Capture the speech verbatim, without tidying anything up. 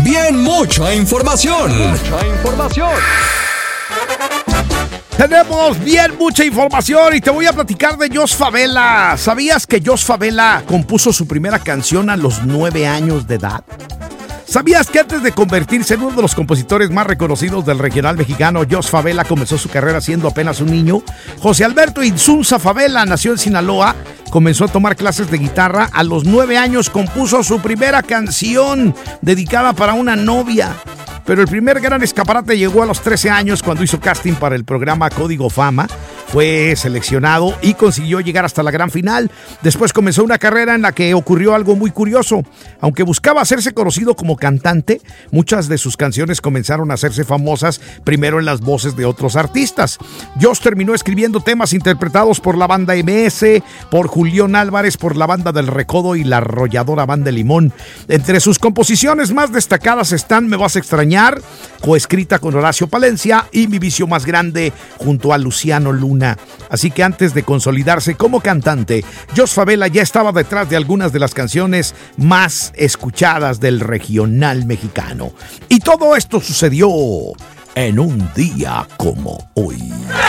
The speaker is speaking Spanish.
bien mucha información. Mucha información. Tenemos bien mucha información y te voy a platicar de Jos Favela. ¿Sabías que Jos Favela compuso su primera canción a los nueve años de edad? ¿Sabías que antes de convertirse en uno de los compositores más reconocidos del regional mexicano, Jos Favela comenzó su carrera siendo apenas un niño? José Alberto Insunza Favela nació en Sinaloa, comenzó a tomar clases de guitarra. A los nueve años compuso su primera canción dedicada para una novia. Pero el primer gran escaparate llegó a los trece años cuando hizo casting para el programa Código Fama. Fue seleccionado y consiguió llegar hasta la gran final. Después comenzó una carrera en la que ocurrió algo muy curioso. Aunque buscaba hacerse conocido como cantante, muchas de sus canciones comenzaron a hacerse famosas primero en las voces de otros artistas. Jos terminó escribiendo temas interpretados por la banda eme ese, por Julián Álvarez, por la banda del Recodo y la arrolladora banda Limón. Entre sus composiciones más destacadas están Me vas a extrañar, coescrita con Horacio Palencia, y Mi vicio más grande junto a Luciano Luna. Así que antes de consolidarse como cantante, Jos Favela ya estaba detrás de algunas de las canciones más escuchadas del regional mexicano. Y todo esto sucedió en un día como hoy.